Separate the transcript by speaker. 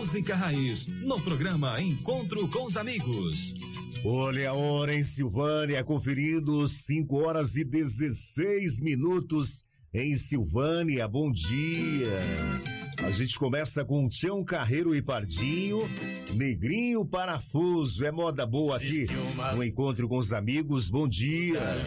Speaker 1: música raiz, no programa Encontro com os Amigos.
Speaker 2: Olha a hora em Silvânia, conferindo 5h16 em Silvânia. Bom dia. A gente começa com Tião Carreiro e Pardinho, Negrinho Parafuso. É moda boa aqui no Encontro com os Amigos. Bom dia.